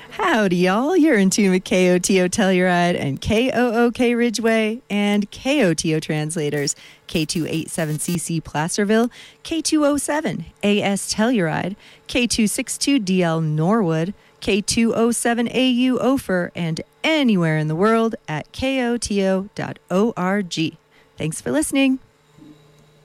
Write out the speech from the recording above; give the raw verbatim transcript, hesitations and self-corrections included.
Howdy, y'all. You're in tune with K O T O Telluride and K O O K Ridgeway and K O T O translators. K two eighty-seven C C Placerville, K two oh seven A S Telluride, K two sixty-two D L Norwood, K two oh seven A U Ophir, and anywhere in the world at K O T O dot org. Thanks for listening.